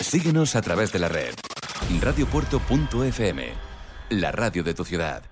Síguenos a través de la red. Radiopuerto.fm, la radio de tu ciudad.